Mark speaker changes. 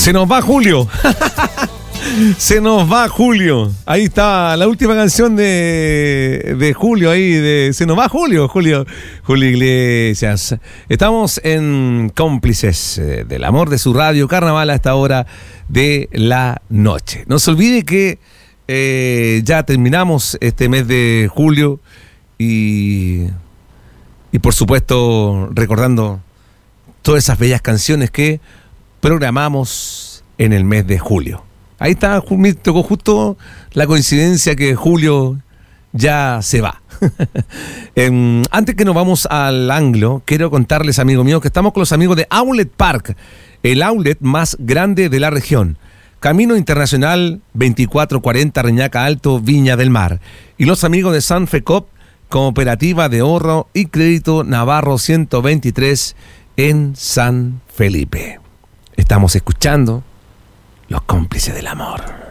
Speaker 1: Se nos va Julio. Se nos va Julio. Ahí está la última canción de Julio. Se nos va Julio Iglesias. Estamos en Cómplices del Amor de su radio Carnaval a esta hora de la noche. No se olvide que ya terminamos este mes de julio y por supuesto recordando todas esas bellas canciones que programamos en el mes de julio. Ahí está, me tocó justo la coincidencia que julio ya se va. Antes que nos vamos al anglo, quiero contarles, amigo mío, que estamos con los amigos de Outlet Park, el outlet más grande de la región. Camino Internacional 2440 Reñaca Alto, Viña del Mar. Y los amigos de Sanfecop, Cooperativa de Ahorro y Crédito Navarro 123 en San Felipe. Estamos escuchando Los Cómplices del Amor.